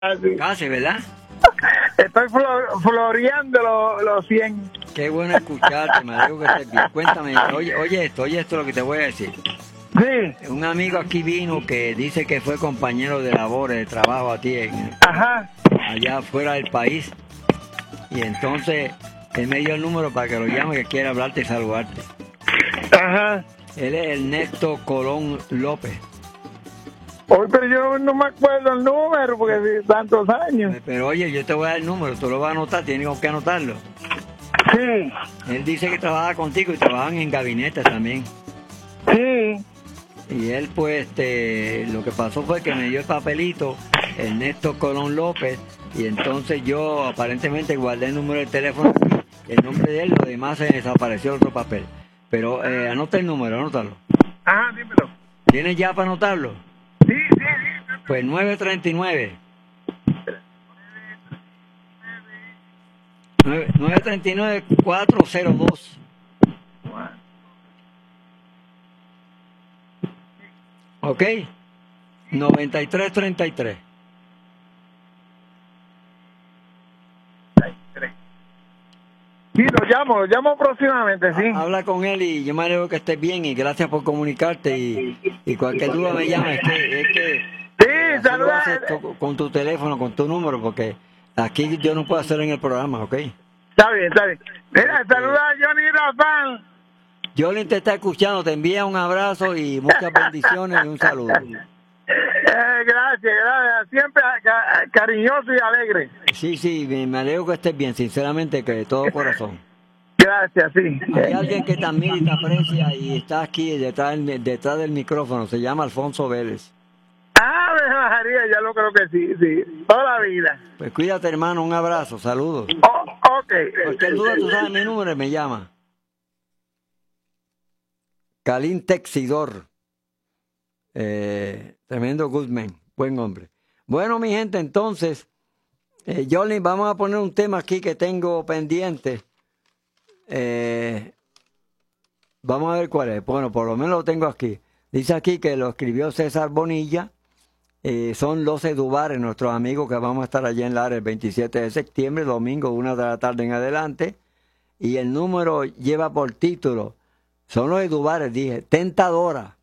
Casi. Casi, ¿verdad? Estoy floreando los 100. Qué bueno escucharte, me alegro que estés bien. Cuéntame, oye esto lo que te voy a decir. Sí. Un amigo aquí vino que dice que fue compañero de labores, de trabajo a ti allá fuera del país. Y entonces él me dio el número para que lo llame, que quiere hablarte y saludarte. Ajá. Él es Ernesto Colón López. Hoy, pero yo no me acuerdo el número porque de tantos años. Pero oye, yo te voy a dar el número, tú lo vas a anotar, tienes que anotarlo. Sí. Él dice que trabaja contigo y trabajan en gabinete también. Sí. Y él, pues, lo que pasó fue que me dio el papelito, Ernesto Colón López, y entonces yo aparentemente guardé el número de teléfono, el nombre de él, lo demás se desapareció otro papel. Pero anota el número, anótalo. Ajá, dímelo. ¿Tienes ya para anotarlo? Sí. Pues 939. 939-402. ¿Ok? 9333. Sí, lo llamo próximamente, sí. Habla con él y yo me alegro que estés bien y gracias por comunicarte y cualquier duda me llama. Es que sí, así lo haces con tu teléfono, con tu número, porque aquí yo no puedo hacerlo en el programa, ¿ok? Está bien. Mira, saluda a Johnny Rafán. Johnny te está escuchando, te envía un abrazo y muchas bendiciones y un saludo. Gracias. Siempre cariñoso y alegre. Sí, me alegro que estés bien, sinceramente, que de todo corazón. Gracias, sí. Hay alguien que te admira y te aprecia y está aquí detrás del micrófono, se llama Alfonso Vélez. María, ya lo creo que sí. Toda la vida. Pues cuídate, hermano, un abrazo, saludos. Ok. Cualquier duda, tú sabes mi número y me llama. Calín Texidor. Tremendo goodman, buen hombre. Bueno, mi gente, entonces, Johnny, vamos a poner un tema aquí que tengo pendiente. Vamos a ver cuál es. Bueno, por lo menos lo tengo aquí. Dice aquí que lo escribió César Bonilla. Son los Edubares, nuestros amigos que vamos a estar allá en Lares el 27 de septiembre, domingo, 1 de la tarde en adelante. Y el número lleva por título, son los Edubares, dije, Tentadora.